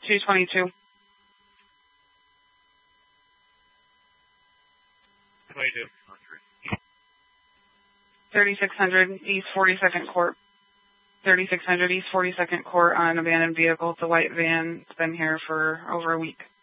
222. 22. 3600 East 42nd Court. 3600 East 42nd Court on an abandoned vehicle. It's a white van. It's been here for over a week.